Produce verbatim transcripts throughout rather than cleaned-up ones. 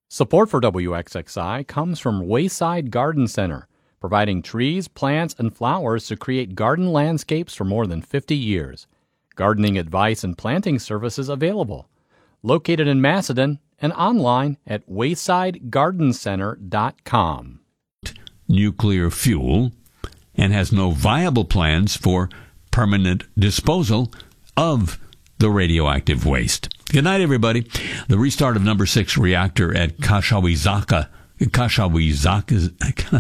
Support for W X X I comes from Wayside Garden Center, providing trees, plants, and flowers to create garden landscapes for more than fifty years. Gardening advice and planting services available. Located in Macedon and online at wayside garden center dot com. Nuclear fuel and has no viable plans for permanent disposal of the radioactive waste. Good night, everybody. The restart of number six reactor at Kashiwazaki, Kashiwazaki,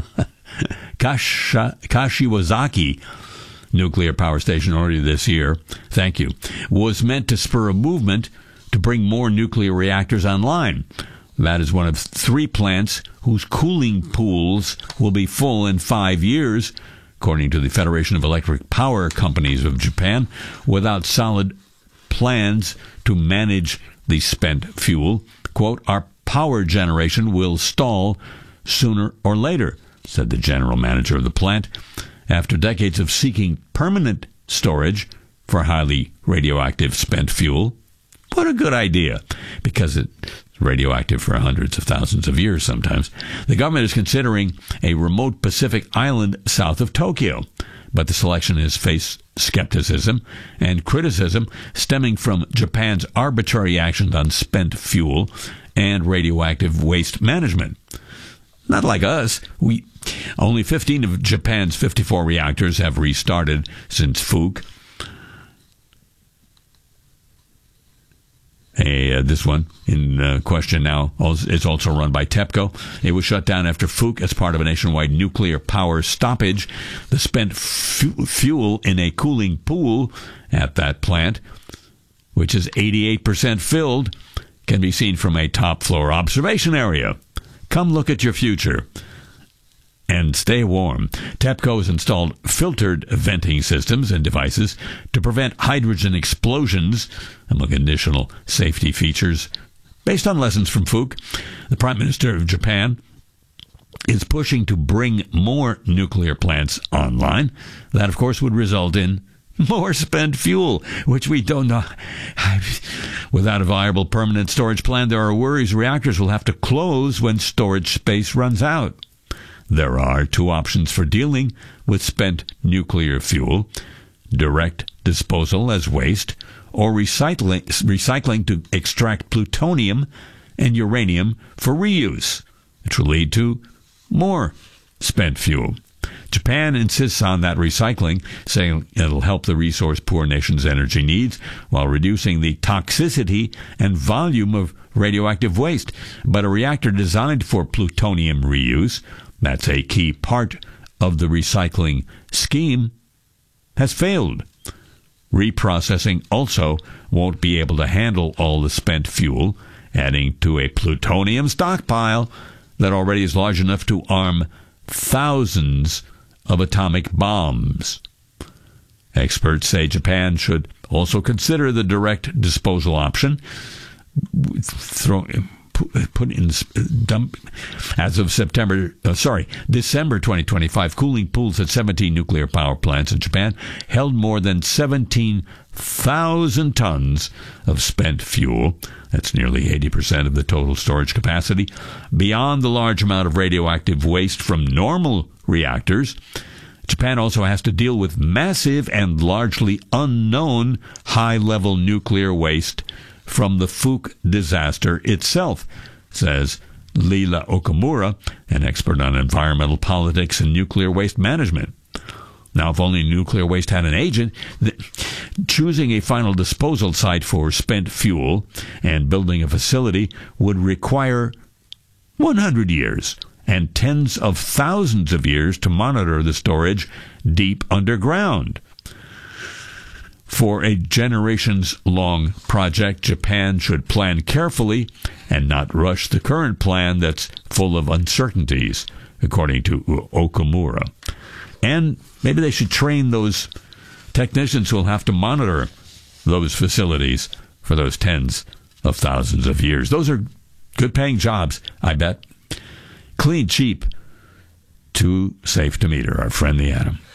Kashiwazaki nuclear power station earlier this year, thank you, was meant to spur a movement to bring more nuclear reactors online. That is one of three plants whose cooling pools will be full in five years, according to the Federation of Electric Power Companies of Japan, without solid plans to manage the spent fuel. Quote, our power generation will stall sooner or later, said the general manager of the plant, after decades of seeking permanent storage for highly radioactive spent fuel. What a good idea, because it's radioactive for hundreds of thousands of years sometimes. The government is considering a remote Pacific island south of Tokyo, but the selection has faced skepticism and criticism stemming from Japan's arbitrary actions on spent fuel and radioactive waste management. Not like us. We only fifteen of Japan's fifty-four reactors have restarted since Fukushima. Hey, uh, this one in uh, question now is also run by TEPCO. It was shut down after Fukushima as part of a nationwide nuclear power stoppage. The spent fu- fuel in a cooling pool at that plant, which is eighty-eight percent filled, can be seen from a top-floor observation area. Come look at your future and stay warm. TEPCO has installed filtered venting systems and devices to prevent hydrogen explosions, among additional safety features. Based on lessons from Fukushima, the Prime Minister of Japan is pushing to bring more nuclear plants online. That, of course, would result in more spent fuel, which we don't know. Without a viable permanent storage plan, there are worries reactors will have to close when storage space runs out. There are two options for dealing with spent nuclear fuel: direct disposal as waste, or recycling, recycling to extract plutonium and uranium for reuse, which will lead to more spent fuel. Japan insists on that recycling, saying it'll help the resource-poor nation's energy needs while reducing the toxicity and volume of radioactive waste. But a reactor designed for plutonium reuse, that's a key part of the recycling scheme, has failed. Reprocessing also won't be able to handle all the spent fuel, adding to a plutonium stockpile that already is large enough to arm thousands of atomic bombs. Experts say Japan should also consider the direct disposal option. Throw, put in dump as of September, uh, sorry, December twenty twenty-five, cooling pools at seventeen nuclear power plants in Japan held more than seventeen thousand tons of spent fuel. That's nearly eighty percent of the total storage capacity. Beyond the large amount of radioactive waste from normal reactors, Japan also has to deal with massive and largely unknown high-level nuclear waste from the Fukushima disaster itself, says Leela Okamura, an expert on environmental politics and nuclear waste management. Now, if only nuclear waste had an agent, th- choosing a final disposal site for spent fuel and building a facility would require one hundred years and tens of thousands of years to monitor the storage deep underground. For a generations-long project, Japan should plan carefully and not rush the current plan that's full of uncertainties, according to Okamura. And maybe they should train those technicians who will have to monitor those facilities for those tens of thousands of years. Those are good-paying jobs, I bet. Clean, cheap, too safe to meter, our friend the Atom.